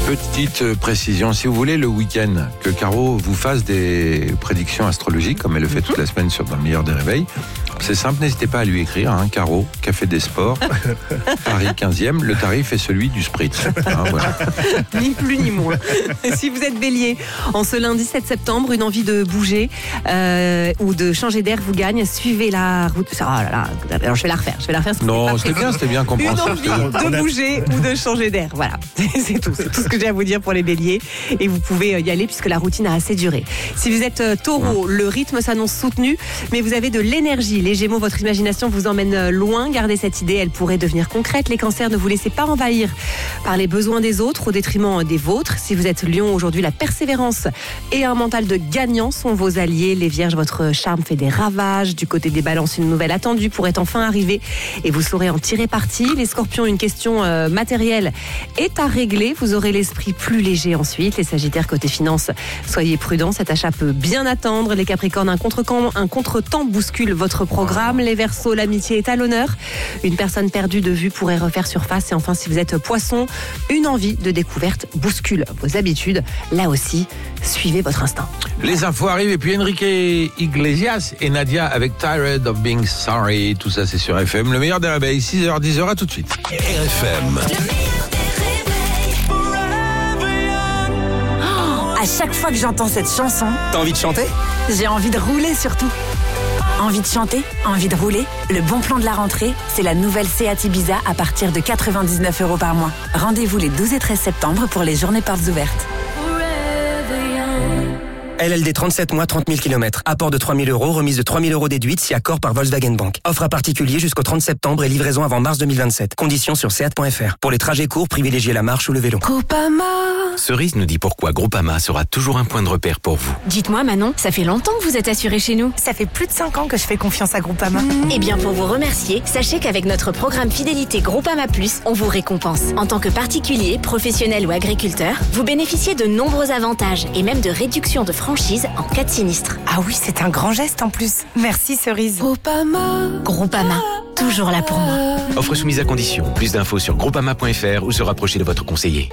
Petite précision, si vous voulez le week-end que Caro vous fasse des prédictions astrologiques, comme elle le fait toute la semaine dans le meilleur des réveils, c'est simple, n'hésitez pas à lui écrire, Caro, Café des Sports, Paris 15e, le tarif est celui du Spritz. Voilà. Ni plus ni moins. Si vous êtes bélier, en ce lundi 7 septembre, une envie de bouger ou de changer d'air vous gagne, suivez la route. Oh là là, alors je vais la refaire. Non, c'était bien compréhensible. Une envie de bouger ou de changer d'air, voilà. C'est tout ce que j'ai à vous dire pour les béliers. Et vous pouvez y aller puisque la routine a assez duré. Si vous êtes taureau, le rythme s'annonce soutenu, mais vous avez de l'énergie. Les gémeaux, votre imagination vous emmène loin. Gardez cette idée, elle pourrait devenir concrète. Les cancers, ne vous laissez pas envahir par les besoins des autres au détriment des vôtres. Si vous êtes lion, aujourd'hui, la persévérance et un mental de gagnant sont vos alliés. Les vierges, votre charme fait des ravages. Du côté des balances, une nouvelle attendue pourrait enfin arriver et vous saurez en tirer parti. Les scorpions, une question matérielle est à régler. Vous aurez l'esprit plus léger ensuite. Les sagittaires, côté finance, soyez prudents. Cet achat peut bien attendre. Les capricornes, un contretemps bouscule votre programme. Les verseaux, l'amitié est à l'honneur. Une personne perdue de vue pourrait refaire surface. Et enfin, si vous êtes poisson, une envie de découverte bouscule vos habitudes. Là aussi, suivez votre instinct. Les infos arrivent et puis Enrique Iglesias et Nadia avec Tired of Being Sorry. Tout ça, c'est sur FM. Le meilleur des réveils, 6h, 10h, à tout de suite. RFM. À chaque fois que j'entends cette chanson, T'as envie de chanter ? j'ai envie de rouler surtout. Envie de chanter, envie de rouler. Le bon plan de la rentrée, c'est la nouvelle Seat Ibiza à partir de 99 € par mois. Rendez-vous les 12 et 13 septembre pour les journées portes ouvertes. LLD 37 mois, 30 000 km. Apport de 3 000 €, remise de 3 000 € déduite si accord par Volkswagen Bank. Offre à particulier jusqu'au 30 septembre et livraison avant mars 2027. Conditions sur seat.fr. Pour les trajets courts, privilégiez la marche ou le vélo. Groupama. Cerise nous dit pourquoi Groupama sera toujours un point de repère pour vous. Dites-moi Manon, ça fait longtemps que vous êtes assurée chez nous. Ça fait plus de 5 ans que je fais confiance à Groupama. Eh bien pour vous remercier, sachez qu'avec notre programme fidélité Groupama Plus, on vous récompense. En tant que particulier, professionnel ou agriculteur, vous bénéficiez de nombreux avantages et même de réductions de franchise en cas de sinistre. Ah oui, c'est un grand geste en plus. Merci Cerise. Groupama, toujours là pour moi. Offre soumise à condition. Plus d'infos sur groupama.fr ou se rapprocher de votre conseiller.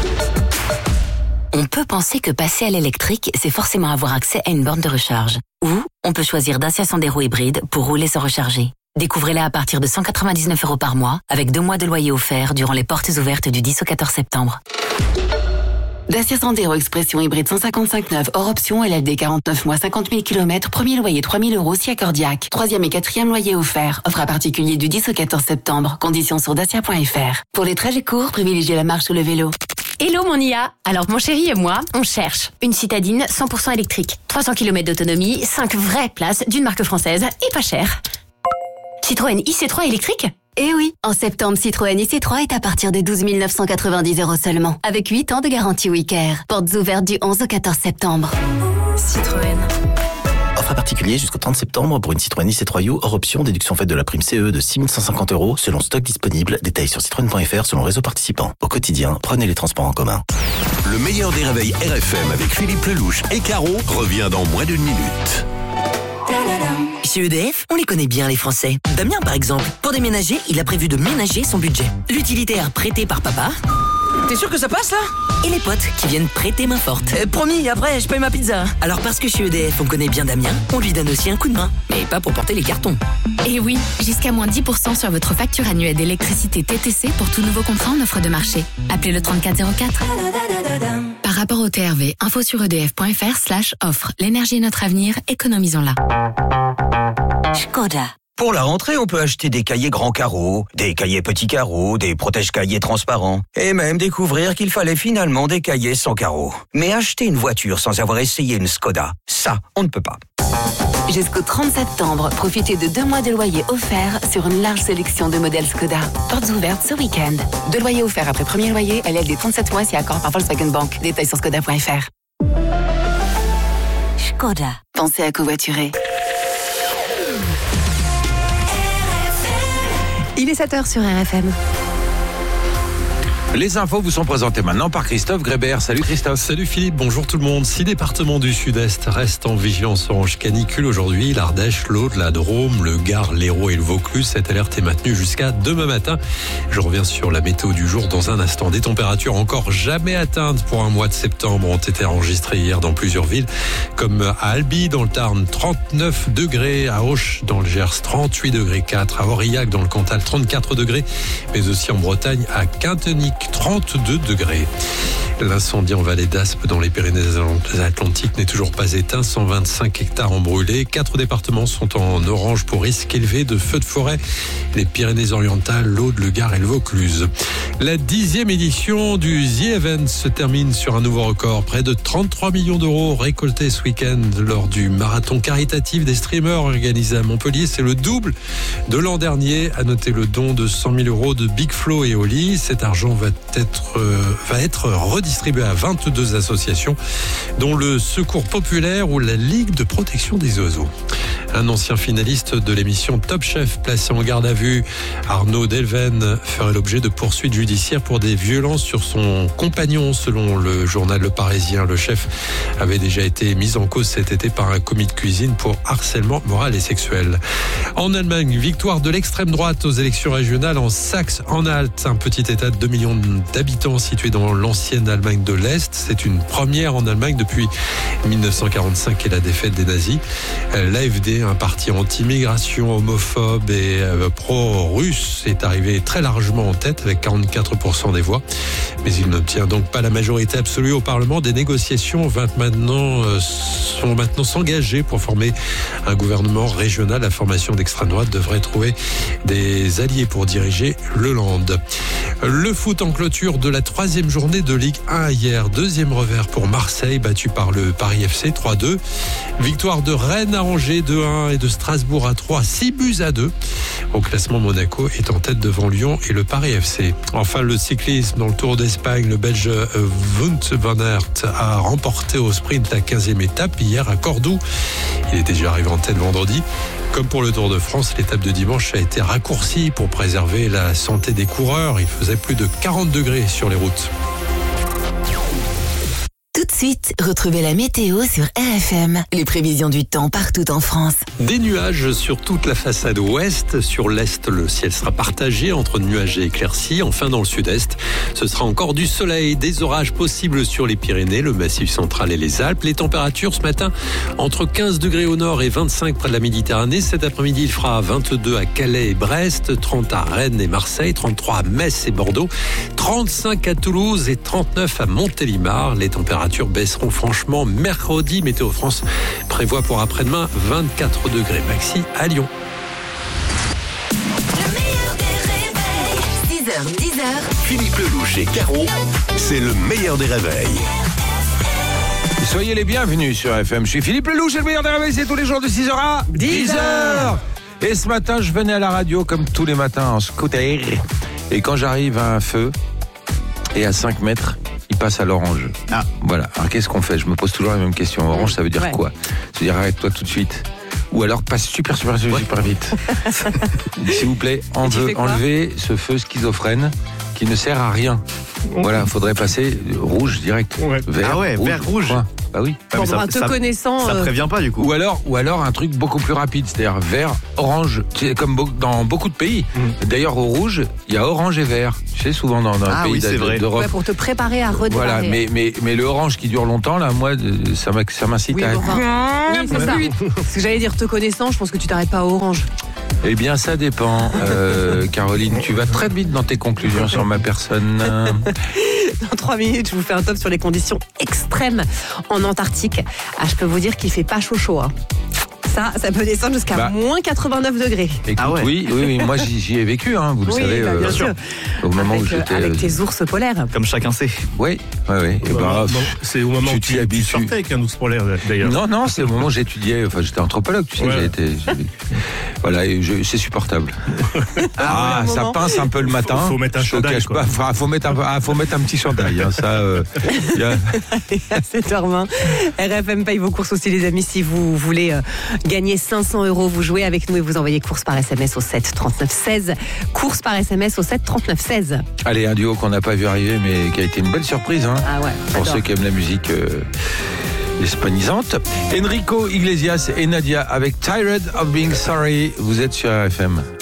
On peut penser que passer à l'électrique, c'est forcément avoir accès à une borne de recharge. Ou on peut choisir Dacia Sandero hybride pour rouler sans recharger. Découvrez-la à partir de 199 € par mois, avec 2 mois de loyer offert durant les portes ouvertes du 10 au 14 septembre. Dacia Sandero Expression hybride 155/9 hors option, LLD 49 mois, 50 000 km, premier loyer 3 000 € si accordiaque. 3e et 4e loyer offert. Offre à particulier du 10 au 14 septembre. Conditions sur dacia.fr. Pour les trajets courts, privilégiez la marche ou le vélo. Hello mon IA. Alors mon chéri et moi, on cherche une citadine 100% électrique. 300 km d'autonomie, 5 vraies places d'une marque française et pas cher. Citroën IC3 électrique ? Eh oui, en septembre, Citroën IC3 est à partir de 12 990 € seulement, avec 8 ans de garantie WeCare. Portes ouvertes du 11 au 14 septembre. Citroën. Offre à particulier jusqu'au 30 septembre pour une Citroën IC3U hors option, déduction faite de la prime CE de 6 150 € selon stock disponible. Détails sur citroën.fr selon réseau participant. Au quotidien, prenez les transports en commun. Le meilleur des réveils RFM avec Philippe Lelouch et Caro revient dans moins d'1 minute. Chez EDF, on les connaît bien les Français. Damien par exemple, pour déménager, il a prévu de ménager son budget. L'utilitaire prêté par papa. T'es sûr que ça passe là ? Et les potes qui viennent prêter main forte. Promis, après je paye ma pizza. Alors parce que chez EDF on connaît bien Damien, on lui donne aussi un coup de main. Mais pas pour porter les cartons. Et oui, jusqu'à moins 10% sur votre facture annuelle d'électricité TTC pour tout nouveau contrat en offre de marché. Appelez le 3404. Par rapport au TRV, info sur edf.fr/offre. L'énergie est notre avenir, économisons-la. Škoda. Pour la rentrée, on peut acheter des cahiers grands carreaux, des cahiers petits carreaux, des protège-cahiers transparents, et même découvrir qu'il fallait finalement des cahiers sans carreaux. Mais acheter une voiture sans avoir essayé une Škoda, ça, on ne peut pas. Jusqu'au 30 septembre, profitez de 2 mois de loyer offert sur une large sélection de modèles Škoda. Portes ouvertes ce week-end. 2 loyers offerts après premier loyer, LLD 37 mois si accord par Volkswagen Bank. Détails sur škoda.fr. Škoda. Pensez à covoiturer. Il est 7h sur RFM. Les infos vous sont présentées maintenant par Christophe Grébert. Salut Christophe. Salut Philippe, bonjour tout le monde. 6 départements du sud-est restent en vigilance orange canicule aujourd'hui. L'Ardèche, l'Aude, la Drôme, le Gard, l'Hérault et le Vaucluse. Cette alerte est maintenue jusqu'à demain matin. Je reviens sur la météo du jour dans un instant. Des températures encore jamais atteintes pour un mois de septembre ont été enregistrées hier dans plusieurs villes, comme à Albi dans le Tarn, 39 degrés, à Auch dans le Gers, 38 degrés 4, à Aurillac dans le Cantal, 34 degrés, mais aussi en Bretagne, à Quintenic, 32 degrés. L'incendie en vallée d'Aspe dans les Pyrénées-Atlantiques n'est toujours pas éteint. 125 hectares ont brûlé. 4 départements sont en orange pour risque élevé de feux de forêt. Les Pyrénées-Orientales, l'Aude, le Gard et le Vaucluse. La 10e édition du The Event se termine sur un nouveau record. Près de 33 millions d'euros récoltés ce week-end lors du marathon caritatif des streamers organisé à Montpellier. C'est le double de l'an dernier. À noter le don de 100 000 euros de Big Flo et Oli. Cet argent va être redistribué à 22 associations, dont le Secours Populaire ou la Ligue de protection des oiseaux. Un ancien finaliste de l'émission Top Chef placé en garde à vue, Arnaud Delven, ferait l'objet de poursuites judiciaires pour des violences sur son compagnon. Selon le journal Le Parisien, le chef avait déjà été mis en cause cet été par un commis de cuisine pour harcèlement moral et sexuel. En Allemagne, victoire de l'extrême droite aux élections régionales en Saxe-Anhalt, un petit état de 2 millions d'habitants situé dans l'ancienne Allemagne de l'Est. C'est une première en Allemagne depuis 1945 et la défaite des nazis. L'AfD, un parti anti-immigration, homophobe et pro-russe, est arrivé très largement en tête avec 44% des voix. Mais il n'obtient donc pas la majorité absolue au Parlement. Des négociations vont maintenant s'engager pour former un gouvernement régional. La formation d'extrême droite devrait trouver des alliés pour diriger le Land. Le foot en clôture de la 3e journée de Ligue 1 hier. 2e revers pour Marseille, battu par le Paris FC 3-2. Victoire de Rennes à Angers 2-1 et de Strasbourg à 3, 6-2. Au classement, Monaco est en tête devant Lyon et le Paris FC. Enfin, le cyclisme dans le Tour d'Espagne, le Belge Wout van Aert a remporté au sprint la 15e étape hier à Cordoue. Il est déjà arrivé en tête vendredi. Comme pour le Tour de France, l'étape de dimanche a été raccourcie pour préserver la santé des coureurs. Il faisait plus de 40 degrés sur les routes. Tout de suite, retrouvez la météo sur RFM. Les prévisions du temps partout en France. Des nuages sur toute la façade ouest. Sur l'est, le ciel sera partagé entre nuages et éclaircies. Enfin, dans le sud-est, ce sera encore du soleil. Des orages possibles sur les Pyrénées, le Massif central et les Alpes. Les températures ce matin, entre 15 degrés au nord et 25 près de la Méditerranée. Cet après-midi, il fera 22 à Calais et Brest, 30 à Rennes et Marseille, 33 à Metz et Bordeaux, 35 à Toulouse et 39 à Montélimar. Les températures baisseront franchement mercredi. Météo France prévoit pour après-demain 24 degrés maxi à Lyon. Le meilleur des réveils. 6h, 10h. Philippe Lelouch et Caro, c'est le meilleur des réveils. Soyez les bienvenus sur FM. Je suis Philippe Lelouch et le meilleur des réveils, c'est tous les jours de 6h à 10h. Et ce matin, je venais à la radio comme tous les matins en scooter. Et quand j'arrive à un feu et à 5 mètres, il passe à l'orange. Ah. Voilà. Alors qu'est-ce qu'on fait? Je me pose toujours la même question. Orange, ça veut dire quoi? Ça veut dire arrête-toi tout de suite. Ou alors passe super vite. S'il vous plaît, enlevez ce feu schizophrène qui ne sert à rien. Voilà, faudrait passer rouge direct. Vert, vert rouge. Bah oui. Bon, te connaissant. Ça prévient pas du coup. Ou alors un truc beaucoup plus rapide, c'est-à-dire vert, orange, comme dans beaucoup de pays. D'ailleurs au rouge, il y a orange et vert. Tu sais, souvent dans un pays d'Europe. Ouais, pour te préparer à redémarrer. Voilà, mais le orange qui dure longtemps, là, moi, ça m'incite à... Oui, c'est ça. Ce que j'allais dire, te connaissant, je pense que tu t'arrêtes pas à orange. Eh bien, ça dépend. Caroline, tu vas très vite dans tes conclusions sur ma personne. Dans 3 minutes, je vous fais un top sur les conditions extrêmes en Antarctique. Ah, je peux vous dire qu'il fait pas chaud. Hein. Ça peut descendre jusqu'à moins 89 degrés. Écoute, oui, moi j'y ai vécu, hein, vous le savez. Bien sûr. Au moment où j'étais... Avec tes ours polaires. Comme chacun sait. Oui. C'est au moment où tu sortais avec un ours polaire, d'ailleurs. Non, c'est au moment où j'étudiais, j'étais anthropologue, tu sais, voilà, et c'est supportable. Ça pince un peu le matin. Faut mettre un chandail. Faut mettre un petit chandail. Hein, ça. À 7h20, RFM paye vos courses aussi, les amis, si vous voulez Gagnez 500 €. Vous jouez avec nous et vous envoyez course par SMS au 7 39 16. Course par SMS au 7 39 16. Allez, un duo qu'on n'a pas vu arriver, mais qui a été une belle surprise. Hein, ah ouais, pour ceux qui aiment la musique hispanisante. Enrico Iglesias et Nadia avec Tired of Being Sorry. Vous êtes sur RFM.